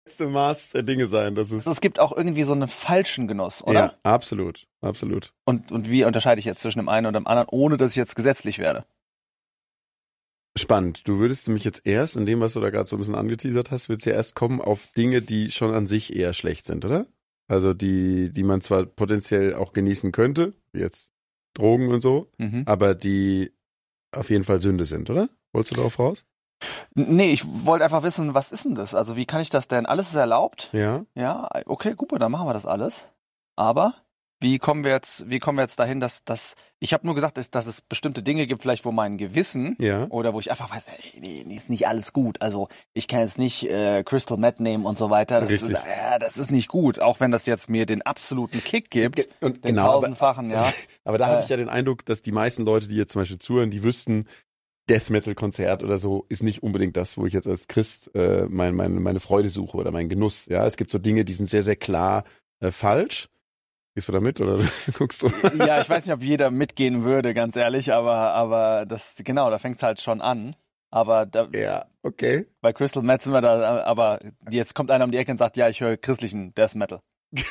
letzte Maß der Dinge sein. Das ist Also es gibt auch irgendwie so einen falschen Genuss, oder? Ja, absolut. Absolut. Und wie unterscheide ich jetzt zwischen dem einen und dem anderen, ohne dass ich jetzt gesetzlich werde? Spannend. Du würdest mich jetzt erst, in dem, was du da gerade so ein bisschen angeteasert hast, würdest ja erst kommen auf Dinge, die schon an sich eher schlecht sind, oder? Also die man zwar potenziell auch genießen könnte, wie jetzt Drogen und so, aber die auf jeden Fall Sünde sind, oder? Wolltest du darauf raus? Nee, ich wollte einfach wissen, was ist denn das? Also wie kann ich das denn? Alles ist erlaubt? Ja. Ja, okay, gut, dann machen wir das alles. Aber wie kommen wir jetzt dahin, dass ich habe nur gesagt, dass es bestimmte Dinge gibt, vielleicht wo mein Gewissen oder wo ich einfach weiß, nee, ist nicht alles gut. Also ich kann jetzt nicht Crystal Meth nehmen und so weiter. Das ist nicht gut, auch wenn das jetzt mir den absoluten Kick gibt, und den genau, tausendfachen, ja. Aber da habe ich ja den Eindruck, dass die meisten Leute, die jetzt zum Beispiel zuhören, die wüssten, Death Metal Konzert oder so ist nicht unbedingt das, wo ich jetzt als Christ meine Freude suche oder meinen Genuss. Ja, es gibt so Dinge, die sind sehr, sehr klar falsch. Gehst du da mit oder guckst du? Ja, ich weiß nicht, ob jeder mitgehen würde, ganz ehrlich, aber da fängt's halt schon an. Aber ja, okay. Bei Crystal Meth sind wir da, aber jetzt kommt einer um die Ecke und sagt, ja, ich höre christlichen Death Metal.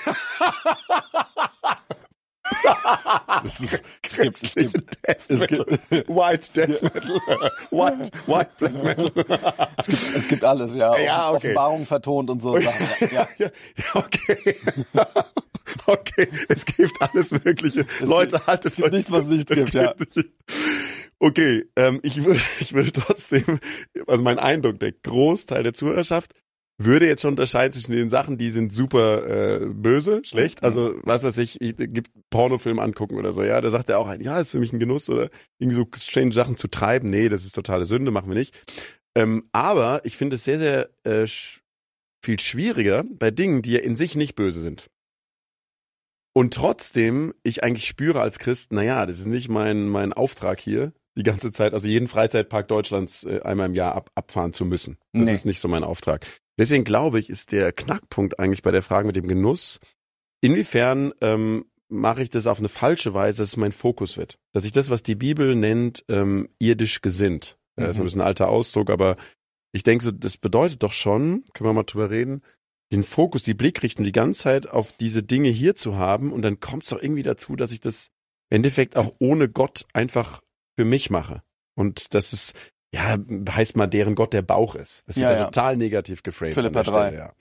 Es gibt White Death Metal, White Black Metal. Es gibt alles, ja. Ja, okay. Offenbarung vertont und so Sachen. Ja, okay. Okay, es gibt alles Mögliche. Leute, haltet euch. Nichts, was es nicht gibt, ja. Okay, ich würde trotzdem, also mein Eindruck, der Großteil der Zuhörerschaft würde jetzt schon unterscheiden zwischen den Sachen, die sind super böse, schlecht. Also, was weiß ich gibt Pornofilm angucken oder so, ja. Da sagt er auch, ja, ist für mich ein Genuss oder irgendwie so strange Sachen zu treiben. Nee, das ist totale Sünde, machen wir nicht. Aber ich finde es sehr, sehr viel schwieriger bei Dingen, die ja in sich nicht böse sind. Und trotzdem, ich eigentlich spüre als Christ, naja, das ist nicht mein Auftrag hier, die ganze Zeit, also jeden Freizeitpark Deutschlands einmal im Jahr abfahren zu müssen. Das ist nicht so mein Auftrag. Deswegen glaube ich, ist der Knackpunkt eigentlich bei der Frage mit dem Genuss, inwiefern mache ich das auf eine falsche Weise, dass es mein Fokus wird. Dass ich das, was die Bibel nennt, irdisch gesinnt. Das ist ein bisschen ein alter Ausdruck, aber ich denke so, das bedeutet doch schon, können wir mal drüber reden, den Fokus, die Blickrichtung die ganze Zeit auf diese Dinge hier zu haben und dann kommt es doch irgendwie dazu, dass ich das im Endeffekt auch ohne Gott einfach für mich mache. Und das ist, ja, heißt mal, deren Gott der Bauch ist. Das wird ja total negativ geframed. Philipper 3. Ja.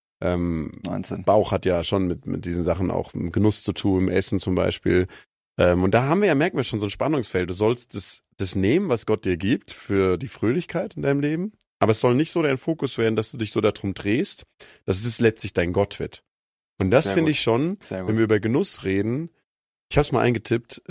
19. Bauch hat ja schon mit diesen Sachen auch mit Genuss zu tun, im Essen zum Beispiel. Und da merken wir schon so ein Spannungsfeld. Du sollst das nehmen, was Gott dir gibt, für die Fröhlichkeit in deinem Leben. Aber es soll nicht so dein Fokus werden, dass du dich so darum drehst, dass es letztlich dein Gott wird. Und das finde ich schon, wenn wir über Genuss reden, ich habe es mal eingetippt,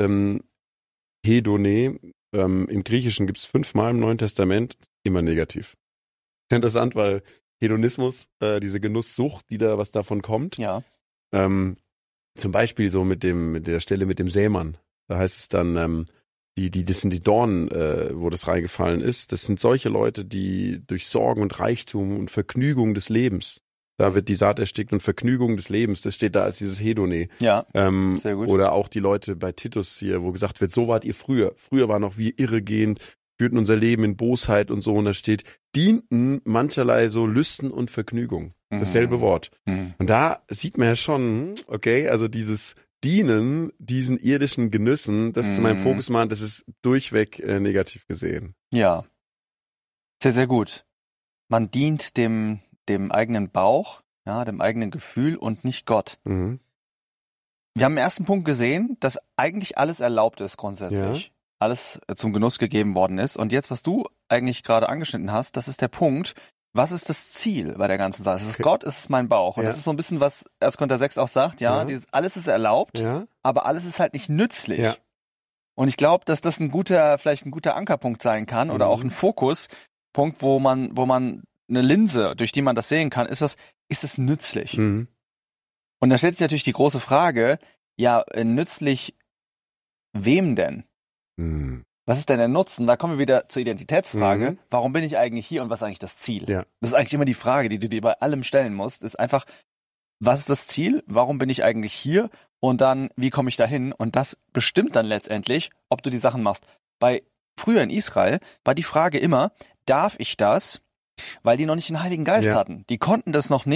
Hedone, im Griechischen gibt es 5-mal im Neuen Testament, immer negativ. Interessant, weil Hedonismus, diese Genusssucht, die da was davon kommt, zum Beispiel so mit der Stelle mit dem Sämann, da heißt es dann, das sind die Dornen, wo das reingefallen ist. Das sind solche Leute, die durch Sorgen und Reichtum und Vergnügung des Lebens, da wird die Saat erstickt und Vergnügung des Lebens, das steht da als dieses Hedone. Ja, sehr gut. Oder auch die Leute bei Titus hier, wo gesagt wird, so wart ihr früher. Früher waren noch wir irregehend, führten unser Leben in Bosheit und so. Und da steht, dienten mancherlei so Lüsten und Vergnügung. Dasselbe Wort. Und da sieht man ja schon, okay, also dieses Dienen diesen irdischen Genüssen, das zu meinem Fokus machen, das ist durchweg negativ gesehen. Ja, sehr, sehr gut. Man dient dem eigenen Bauch, ja, dem eigenen Gefühl und nicht Gott. Wir haben im ersten Punkt gesehen, dass eigentlich alles erlaubt ist grundsätzlich. Ja. Alles zum Genuss gegeben worden ist. Und jetzt, was du eigentlich gerade angeschnitten hast, das ist der Punkt, was ist das Ziel bei der ganzen Sache? Es ist Gott, es ist mein Bauch. Und das ist so ein bisschen, was 1. Korinther 6 auch sagt, alles ist erlaubt, aber alles ist halt nicht nützlich. Ja. Und ich glaube, dass das vielleicht ein guter Ankerpunkt sein kann oder auch ein Fokuspunkt, wo man eine Linse, durch die man das sehen kann, ist es nützlich? Und da stellt sich natürlich die große Frage, ja, nützlich wem denn? Was ist denn der Nutzen? Da kommen wir wieder zur Identitätsfrage. Warum bin ich eigentlich hier und was ist eigentlich das Ziel? Ja. Das ist eigentlich immer die Frage, die du dir bei allem stellen musst. Ist einfach, was ist das Ziel? Warum bin ich eigentlich hier? Und dann, wie komme ich dahin? Und das bestimmt dann letztendlich, ob du die Sachen machst. Früher in Israel war die Frage immer, darf ich das, weil die noch nicht den Heiligen Geist Ja. hatten. Die konnten das noch